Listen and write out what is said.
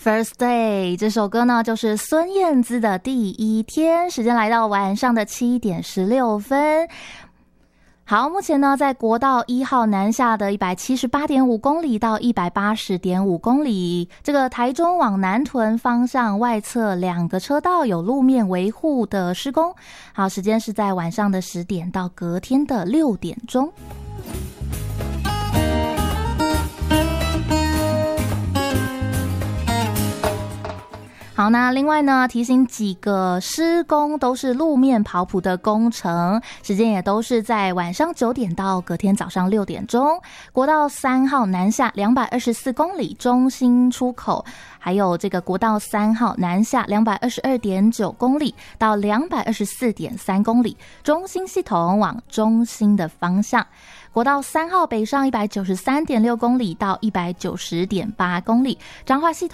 First Day 这首歌呢，就是孙燕姿的第一天。时间来到晚上的7点16分。好，目前呢，在国道1号南下的 178.5 公里到 180.5 公里，这个台中往南屯方向外侧2个车道有路面维护的施工。好，时间是在晚上的10点到隔天的6点钟。好，那另外呢，提醒几个施工都是路面刨埔的工程，时间也都是在晚上9点到隔天早上6点钟。国道3号南下224公里中心出口，还有这个国道3号南下222.9公里到224.3公里，中心系统往中心的方向。国道3号北上193.6公里到190.8公里，彰化系统